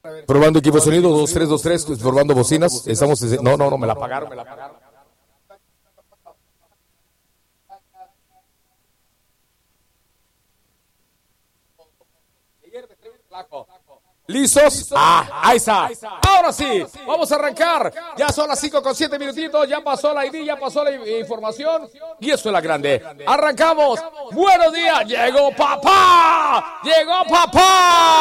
Probando equipo de sonido, 2-3, probando bocinas. Estamos. No, me la pagaron. ¿Listos? Ahí está. Ahora sí, vamos a arrancar. Ya son las 5:07 minutitos. Ya pasó la ID, ya pasó la información. Y eso es la grande. Arrancamos. Buenos días. Llegó papá.